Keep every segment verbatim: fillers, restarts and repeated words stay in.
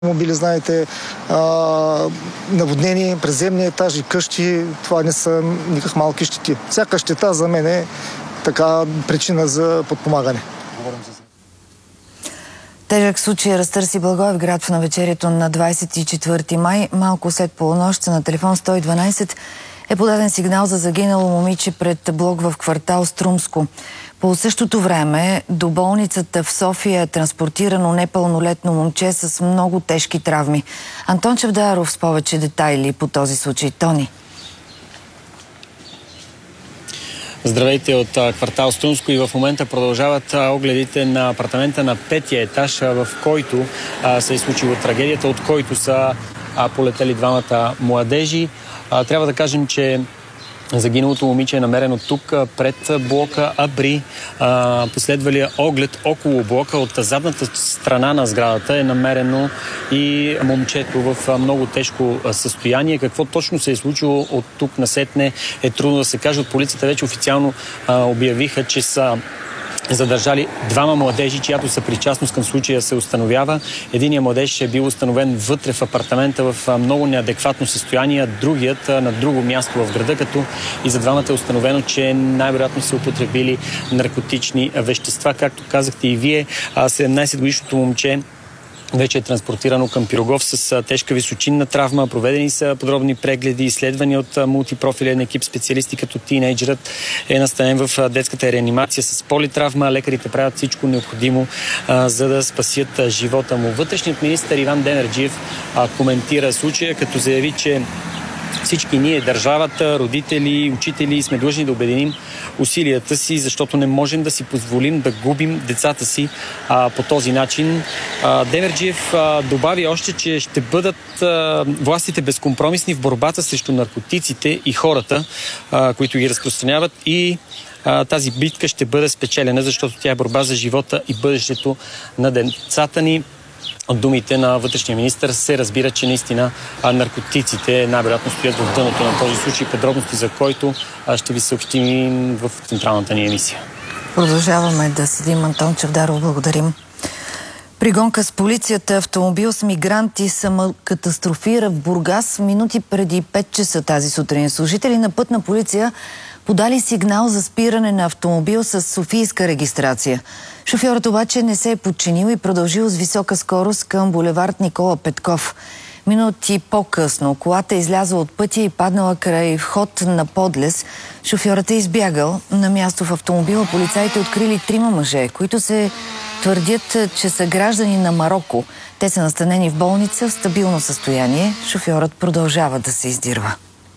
Мобили, знаете, а, наводнени, преземни етажи, къщи, това не са никак малки щети. Всяка щета за мен е така причина за подпомагане. Тежък случай разтърси Благоевград в навечерието на двадесет и четвърти май. Малко след полунощ на телефон сто и дванадесет е подаден сигнал за загинало момиче пред блок в квартал Струмско. По същото време до болницата в София е транспортирано непълнолетно момче с много тежки травми. Антон Чавдаров с повече детайли по този случай. Тони. Здравейте от квартал Струмско и в момента продължават огледите на апартамента на петия етаж, в който а, се е случила трагедията, от който са а, полетели двамата младежи. А, трябва да кажем, че загиналото момиче е намерено тук пред блока, а при а, последвалия оглед около блока от задната страна на сградата е намерено и момчето в много тежко състояние. Какво точно се е случило от тук насетне е трудно да се каже. От полицията вече официално а, обявиха, че са задържали двама младежи, чиято съпричастност към случая се установява. Единият младеж е бил установен вътре в апартамента в много неадекватно състояние, другият на друго място в града, като и за двамата е установено, че най-вероятно са употребили наркотични вещества. Както казахте и вие, седемнадесетгодишното момче вече е транспортирано към Пирогов с тежка височинна травма. Проведени са подробни прегледи, изследвания от мултипрофилен екип специалисти, като тинейджерът е настанен в детската реанимация с политравма. Лекарите правят всичко необходимо, а, за да спасят живота му. Вътрешният министър Иван Демерджиев а, коментира случая, като заяви, че всички ние, държавата, родители, учители, сме длъжни да обединим усилията си, защото не можем да си позволим да губим децата си а, по този начин. А, Демерджиев а, добави още, че ще бъдат а, властите безкомпромисни в борбата срещу наркотиците и хората, а, които ги разпространяват, и а, тази битка ще бъде спечелена, защото тя е борба за живота и бъдещето на децата ни. От думите на вътрешния министър се разбира, че наистина наркотиците най-вероятно стоят в дъното на този случай, подробности за който ще ви съобщим в централната ни емисия. Продължаваме да седим. Антон Чавдаров, благодарим. При гонка с полицията автомобил с мигранти самокатастрофира в Бургас минути преди пет часа тази сутрин. Служители на Пътна полиция подали сигнал за спиране на автомобил с софийска регистрация. Шофьорът обаче не се е подчинил и продължил с висока скорост към булевард Никола Петков. Минути по-късно колата е излязла от пътя и паднала край вход на подлез. Шофьорът е избягал. На място в автомобила полицаите открили трима мъже, които се твърдят, че са граждани на Мароко. Те са настанени в болница в стабилно състояние. Шофьорът продължава да се издирва.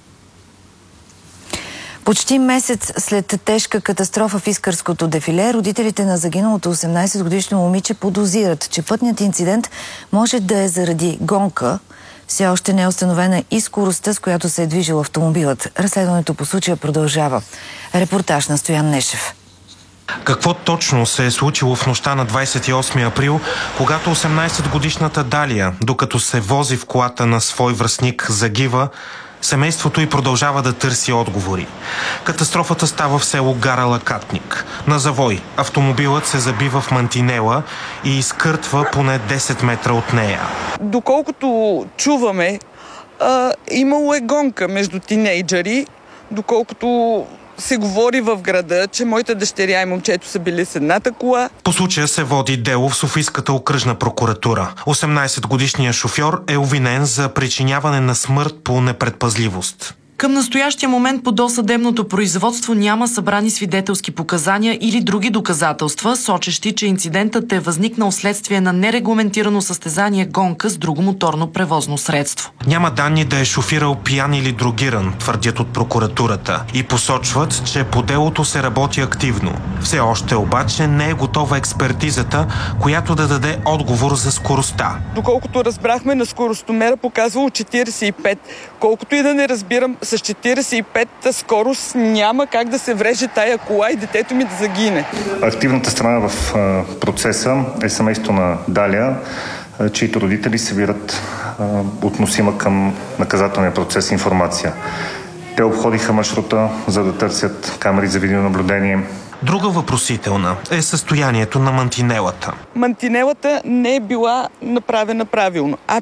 Почти месец след тежка катастрофа в Искърското дефиле, родителите на загиналото осемнадесетгодишно момиче подозират, че пътният инцидент може да е заради гонка. Все още не е установена и скоростта, с която се е движил автомобилът. Разследването по случая продължава. Репортаж на Стоян Нешев. Какво точно се е случило в нощта на двадесет и осми април, когато осемнадесетгодишната Далия, докато се вози в колата на свой връстник, загива, семейството й продължава да търси отговори. Катастрофата става в село Гара Лакатник. На завой автомобилът се забива в мантинела и изкъртва поне десет метра от нея. Доколкото чуваме, а, имало е гонка между тинейджери, доколкото се говори в града, че моята дъщеря и момчето са били с едната кола. По случая се води дело в Софийската окръжна прокуратура. осемнадесетгодишният шофьор е обвинен за причиняване на смърт по непредпазливост. Към настоящия момент по досъдебното производство няма събрани свидетелски показания или други доказателства, сочещи, че инцидентът е възникнал вследствие на нерегламентирано състезание гонка с друго моторно превозно средство. Няма данни да е шофирал пиян или дрогиран, твърдят от прокуратурата, и посочват, че по делото се работи активно. Все още обаче не е готова експертизата, която да даде отговор за скоростта. Доколкото разбрахме, на скоростомера показвало четиридесет и пет. Колкото и да не разбирам, с четиридесет и пет скорост няма как да се вреже тая кола и детето ми да загине. Активната страна в процеса е семейство на Далия, чието родители събират относима към наказателния процес информация. Те обходиха маршрута, за да търсят камери за видеонаблюдение, Друга въпросителна е състоянието на мантинелата. Мантинелата не е била направена правилно. А